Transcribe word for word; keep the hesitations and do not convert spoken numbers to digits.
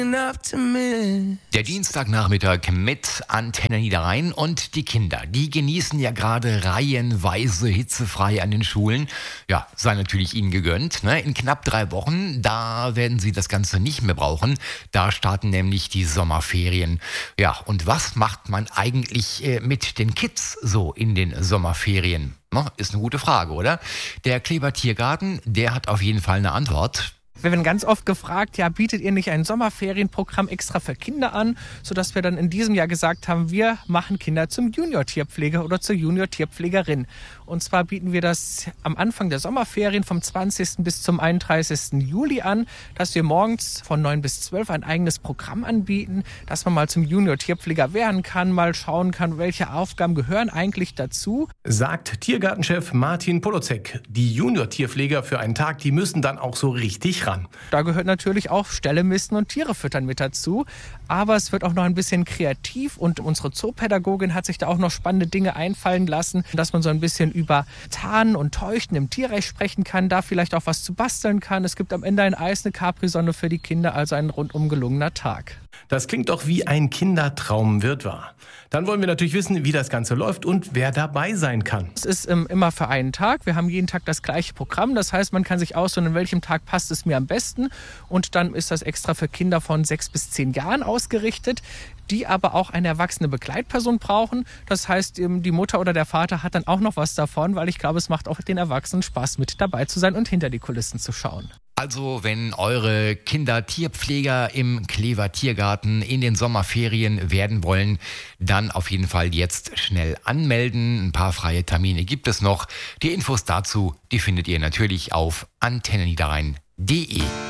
Der Dienstagnachmittag mit Antenne Niederrhein und die Kinder, die genießen ja gerade reihenweise hitzefrei an den Schulen. Ja, sei natürlich ihnen gegönnt. Ne? In knapp drei Wochen, da werden sie das Ganze nicht mehr brauchen. Da starten nämlich die Sommerferien. Ja, und was macht man eigentlich äh, mit den Kids so in den Sommerferien? No, ist eine gute Frage, oder? Der Klever Tiergarten, der hat auf jeden Fall eine Antwort. Wir werden ganz oft gefragt, ja, bietet ihr nicht ein Sommerferienprogramm extra für Kinder an, sodass wir dann in diesem Jahr gesagt haben, wir machen Kinder zum Junior-Tierpfleger oder zur Junior-Tierpflegerin. Und zwar bieten wir das am Anfang der Sommerferien vom zwanzigsten bis zum einunddreißigsten Juli an, dass wir morgens von neun bis zwölf ein eigenes Programm anbieten, dass man mal zum Junior-Tierpfleger werden kann, mal schauen kann, welche Aufgaben gehören eigentlich dazu. Sagt Tiergartenchef Martin Polozek. Die Junior-Tierpfleger für einen Tag, die müssen dann auch so richtig ran. Da gehört natürlich auch Ställe misten und Tiere füttern mit dazu. Aber es wird auch noch ein bisschen kreativ und unsere Zoopädagogin hat sich da auch noch spannende Dinge einfallen lassen, dass man so ein bisschen über Tarnen und Täuchten im Tierreich sprechen kann, da vielleicht auch was zu basteln kann. Es gibt am Ende ein Eis, eine Capri-Sonne für die Kinder, also ein rundum gelungener Tag. Das klingt doch wie ein Kindertraum wird wahr. Dann wollen wir natürlich wissen, wie das Ganze läuft und wer dabei sein kann. Es ist ähm, immer für einen Tag. Wir haben jeden Tag das gleiche Programm. Das heißt, man kann sich aussuchen, an welchem Tag passt es mir am besten. Und dann ist das extra für Kinder von sechs bis zehn Jahren ausgerichtet, die aber auch eine erwachsene Begleitperson brauchen. Das heißt, die Mutter oder der Vater hat dann auch noch was davon, weil ich glaube, es macht auch den Erwachsenen Spaß, mit dabei zu sein und hinter die Kulissen zu schauen. Also, wenn eure Kinder Tierpfleger im Klever Tiergarten in den Sommerferien werden wollen, dann auf jeden Fall jetzt schnell anmelden. Ein paar freie Termine gibt es noch. Die Infos dazu, die findet ihr natürlich auf antenne niederrhein punkt de.